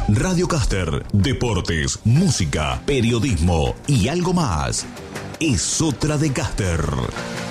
Radio Caster, deportes, música, periodismo y algo más. Es otra de Caster.